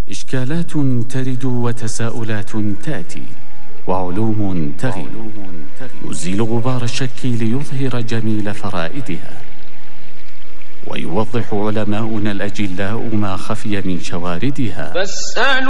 إشكالات ترد وتساؤلات تأتي وعلوم تغيب، يزيل غبار الشك ليظهر جميل فرائدها، ويوضح علماؤنا الأجلاء ما خفي من شواردها.